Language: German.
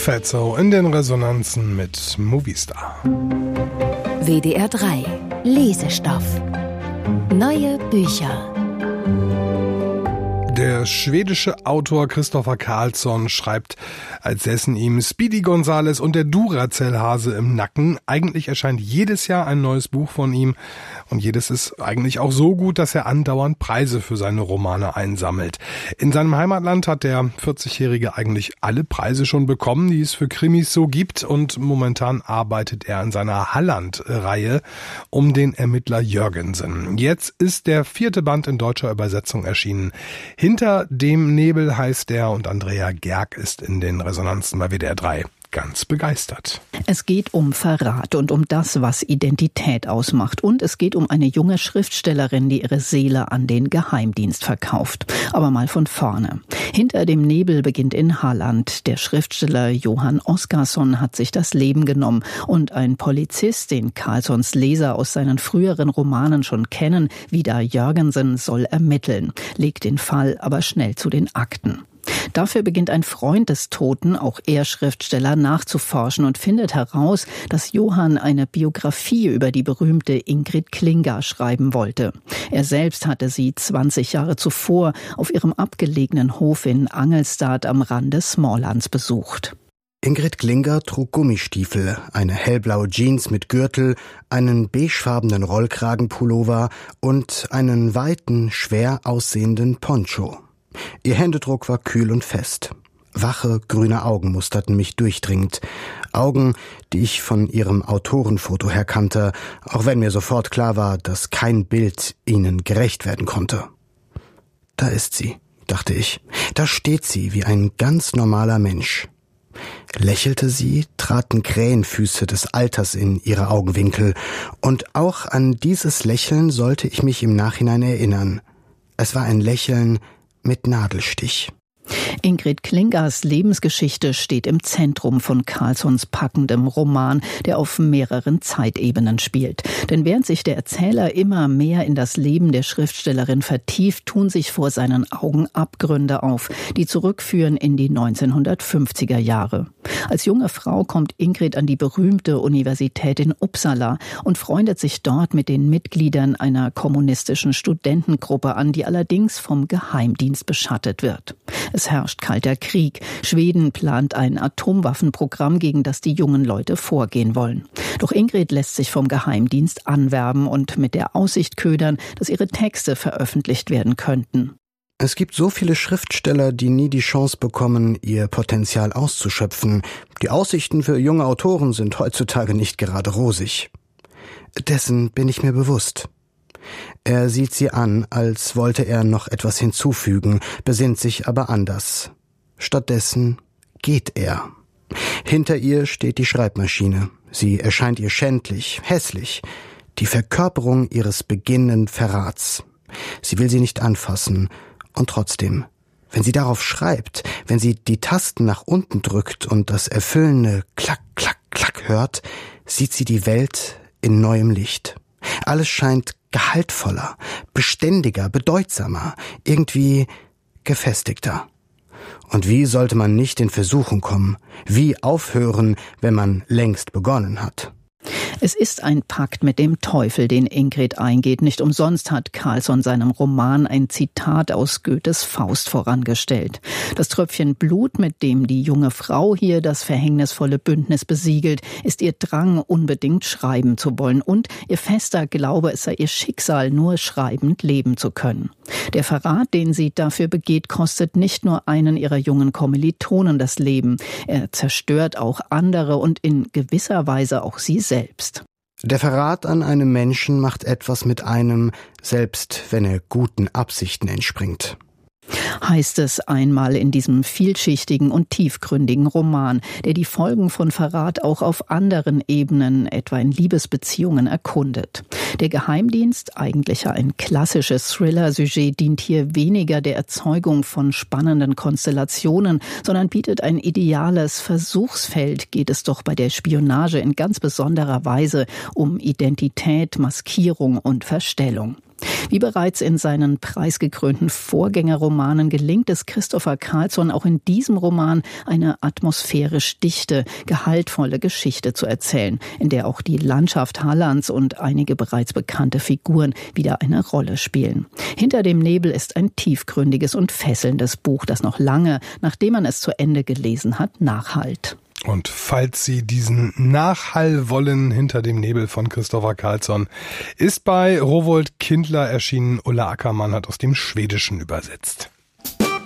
Fatso in den Resonanzen mit Movistar. WDR 3 Lesestoff. Neue Bücher. Der schwedische Autor Christopher Carlsson schreibt, als säßen ihm Speedy Gonzales und der Duracell-Hase im Nacken. Eigentlich erscheint jedes Jahr ein neues Buch von ihm und jedes ist eigentlich auch so gut, dass er andauernd Preise für seine Romane einsammelt. In seinem Heimatland hat der 40-Jährige eigentlich alle Preise schon bekommen, die es für Krimis so gibt, und momentan arbeitet er an seiner Halland-Reihe um den Ermittler Jörgensen. Jetzt ist der 4. Band in deutscher Übersetzung erschienen. Hinter dem Nebel heißt der, und Andrea Gerg ist in den Resonanzen bei WDR 3 ganz begeistert. Es geht um Verrat und um das, was Identität ausmacht. Und es geht um eine junge Schriftstellerin, die ihre Seele an den Geheimdienst verkauft. Aber mal von vorne. Hinter dem Nebel beginnt in Halland. Der Schriftsteller Johan Oscarsson hat sich das Leben genommen. Und ein Polizist, den Carlssons Leser aus seinen früheren Romanen schon kennen, Vidar Jörgensen, soll ermitteln, legt den Fall aber schnell zu den Akten. Dafür beginnt ein Freund des Toten, auch er Schriftsteller, nachzuforschen und findet heraus, dass Johann eine Biografie über die berühmte Ingrid Klinga schreiben wollte. Er selbst hatte sie 20 Jahre zuvor auf ihrem abgelegenen Hof in Angelstad am Rande Smålands besucht. Ingrid Klinga trug Gummistiefel, eine hellblaue Jeans mit Gürtel, einen beigefarbenen Rollkragenpullover und einen weiten, schwer aussehenden Poncho. Ihr Händedruck war kühl und fest. Wache, grüne Augen musterten mich durchdringend. Augen, die ich von ihrem Autorenfoto her kannte, auch wenn mir sofort klar war, dass kein Bild ihnen gerecht werden konnte. Da ist sie, dachte ich. Da steht sie wie ein ganz normaler Mensch. Lächelte sie, traten Krähenfüße des Alters in ihre Augenwinkel. Und auch an dieses Lächeln sollte ich mich im Nachhinein erinnern. Es war ein Lächeln mit Nadelstich. Ingrid Klingas Lebensgeschichte steht im Zentrum von Carlssons packendem Roman, der auf mehreren Zeitebenen spielt. Denn während sich der Erzähler immer mehr in das Leben der Schriftstellerin vertieft, tun sich vor seinen Augen Abgründe auf, die zurückführen in die 1950er Jahre. Als junge Frau kommt Ingrid an die berühmte Universität in Uppsala und freundet sich dort mit den Mitgliedern einer kommunistischen Studentengruppe an, die allerdings vom Geheimdienst beschattet wird. Es herrscht kalter Krieg. Schweden plant ein Atomwaffenprogramm, gegen das die jungen Leute vorgehen wollen. Doch Ingrid lässt sich vom Geheimdienst anwerben und mit der Aussicht ködern, dass ihre Texte veröffentlicht werden könnten. Es gibt so viele Schriftsteller, die nie die Chance bekommen, ihr Potenzial auszuschöpfen. Die Aussichten für junge Autoren sind heutzutage nicht gerade rosig. Dessen bin ich mir bewusst. Er sieht sie an, als wollte er noch etwas hinzufügen, besinnt sich aber anders. Stattdessen geht er. Hinter ihr steht die Schreibmaschine. Sie erscheint ihr schändlich, hässlich, die Verkörperung ihres beginnenden Verrats. Sie will sie nicht anfassen, und trotzdem, wenn sie darauf schreibt, wenn sie die Tasten nach unten drückt und das erfüllende Klack, Klack, Klack hört, sieht sie die Welt in neuem Licht. Alles scheint gehaltvoller, beständiger, bedeutsamer, irgendwie gefestigter. Und wie sollte man nicht in Versuchung kommen? Wie aufhören, wenn man längst begonnen hat? Es ist ein Pakt mit dem Teufel, den Ingrid eingeht. Nicht umsonst hat Carlsson seinem Roman ein Zitat aus Goethes Faust vorangestellt. Das Tröpfchen Blut, mit dem die junge Frau hier das verhängnisvolle Bündnis besiegelt, ist ihr Drang, unbedingt schreiben zu wollen und ihr fester Glaube, es sei ihr Schicksal, nur schreibend leben zu können. Der Verrat, den sie dafür begeht, kostet nicht nur einen ihrer jungen Kommilitonen das Leben. Er zerstört auch andere und in gewisser Weise auch sie selbst. Der Verrat an einem Menschen macht etwas mit einem, selbst wenn er guten Absichten entspringt. Heißt es einmal in diesem vielschichtigen und tiefgründigen Roman, der die Folgen von Verrat auch auf anderen Ebenen, etwa in Liebesbeziehungen, erkundet. Der Geheimdienst, eigentlich ein klassisches Thriller-Sujet, dient hier weniger der Erzeugung von spannenden Konstellationen, sondern bietet ein ideales Versuchsfeld, geht es doch bei der Spionage in ganz besonderer Weise um Identität, Maskierung und Verstellung. Wie bereits in seinen preisgekrönten Vorgängerromanen gelingt es Christopher Carlsson auch in diesem Roman eine atmosphärisch dichte, gehaltvolle Geschichte zu erzählen, in der auch die Landschaft Hallands und einige bereits bekannte Figuren wieder eine Rolle spielen. Hinter dem Nebel ist ein tiefgründiges und fesselndes Buch, das noch lange, nachdem man es zu Ende gelesen hat, nachhallt. Und falls Sie diesen Nachhall wollen, Hinter dem Nebel von Christopher Carlsson, ist bei Rowohlt Kindler erschienen. Ulla Ackermann hat aus dem Schwedischen übersetzt.